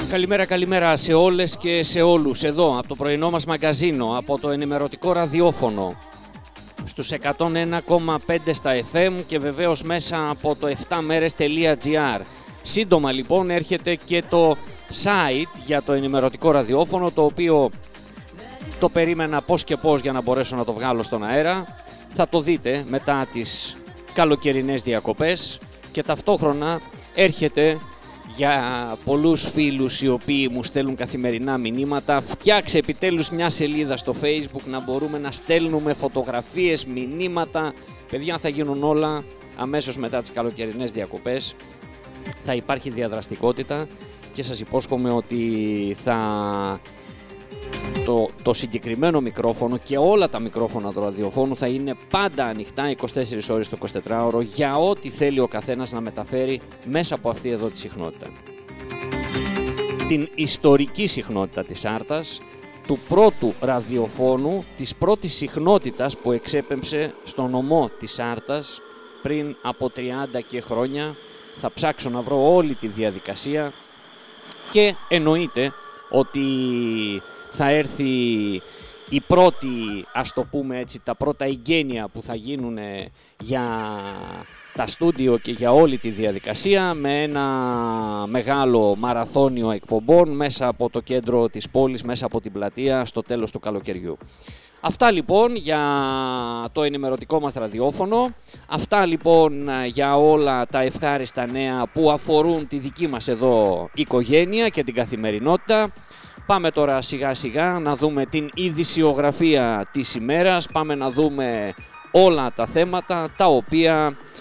Καλημέρα σε όλες και σε όλους. Εδώ από το πρωινό μας μαγκαζίνο, από το ενημερωτικό ραδιόφωνο στους 101,5 στα FM και βεβαίως μέσα από το 7merες.gr. Σύντομα λοιπόν έρχεται και το site για το ενημερωτικό ραδιόφωνο, το οποίο το περίμενα πώς και πώς για να μπορέσω να το βγάλω στον αέρα. Θα το δείτε μετά τις καλοκαιρινές διακοπές και ταυτόχρονα έρχεται για πολλούς φίλους οι οποίοι μου στέλνουν καθημερινά μηνύματα. Φτιάξε επιτέλους μια σελίδα στο Facebook να μπορούμε να στέλνουμε φωτογραφίες, μηνύματα. Παιδιά, θα γίνουν όλα αμέσως μετά τις καλοκαιρινές διακοπές. Θα υπάρχει διαδραστικότητα και σας υπόσχομαι ότι το συγκεκριμένο μικρόφωνο και όλα τα μικρόφωνα του ραδιοφώνου θα είναι πάντα ανοιχτά 24 ώρες το 24ωρο για ό,τι θέλει ο καθένας να μεταφέρει μέσα από αυτή εδώ τη συχνότητα. Την ιστορική συχνότητα της Άρτας, του πρώτου ραδιοφώνου, της πρώτης συχνότητας που εξέπεμψε στον νομό της Άρτας πριν από 30 και χρόνια. Θα ψάξω να βρω όλη τη διαδικασία και εννοείται ότι θα έρθει η πρώτη, ας το πούμε έτσι, τα πρώτα εγγένεια που θα γίνουν για τα στούντιο και για όλη τη διαδικασία, με ένα μεγάλο μαραθώνιο εκπομπών μέσα από το κέντρο της πόλης, μέσα από την πλατεία στο τέλος του καλοκαιριού. Αυτά λοιπόν για το ενημερωτικό μας ραδιόφωνο, αυτά λοιπόν για όλα τα ευχάριστα νέα που αφορούν τη δική μας εδώ οικογένεια και την καθημερινότητα. Πάμε τώρα σιγά σιγά να δούμε την ειδησιογραφία της ημέρας, πάμε να δούμε όλα τα θέματα τα οποία